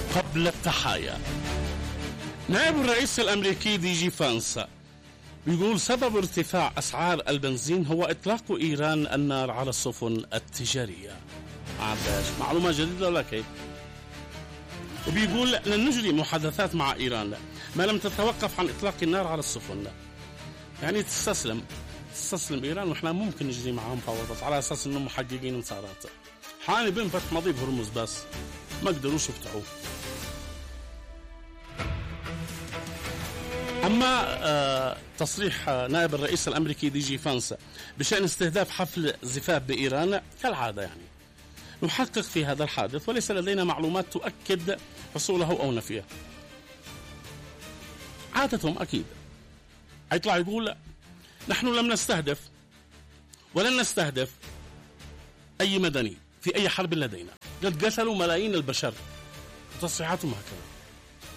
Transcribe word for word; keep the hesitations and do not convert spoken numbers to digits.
قبل التحايا. نائب الرئيس الأمريكي دي جي فانس بيقول سبب ارتفاع أسعار البنزين هو إطلاق إيران النار على السفن التجارية. عباش معلومة جديدة ولا كيف؟ وبيقول لن نجري محادثات مع إيران ما لم تتوقف عن إطلاق النار على السفن. يعني تستسلم تستسلم إيران وإحنا ممكن نجري معهم مفاوضات على أساس إنهم محققين انتصارات. حالي بين فتح مضيق هرمز بس ما قدروش يفتحوه. أما آه تصريح آه نائب الرئيس الأمريكي دي جي فانس بشأن استهداف حفل زفاف بإيران كالعادة، يعني نحقق في هذا الحادث وليس لدينا معلومات تؤكد حصوله أو نفيه. عادتهم أكيد هيطلع يقول نحن لم نستهدف ولن نستهدف أي مدني في أي حرب لدينا، قد قتلوا ملايين البشر. تصريحاتهم هكذا.